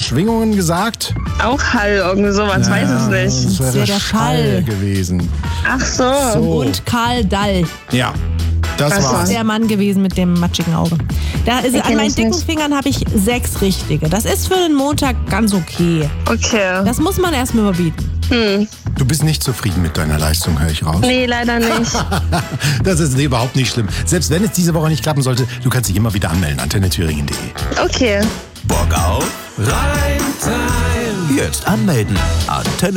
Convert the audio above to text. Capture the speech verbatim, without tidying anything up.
Schwingungen gesagt? Auch Hall, irgendwie sowas, Ja, weiß es nicht. Das wäre Das wär der Schall. gewesen. Ach so. So. Und Karl Dall. Ja, das Was war's. Der Mann gewesen mit dem matschigen Auge. Da ist, Den an kenn meinen ich dicken nicht. Fingern habe ich sechs richtige. Das ist für den Montag ganz okay. Okay. Das muss man erstmal überbieten. Hm. Du bist nicht zufrieden mit deiner Leistung, höre ich raus. Nee, leider nicht. Das ist nee, überhaupt nicht schlimm. Selbst wenn es diese Woche nicht klappen sollte, du kannst dich immer wieder anmelden. antenne thüringen punkt de. Okay. Bock auf Reimtime. Jetzt anmelden. Antenne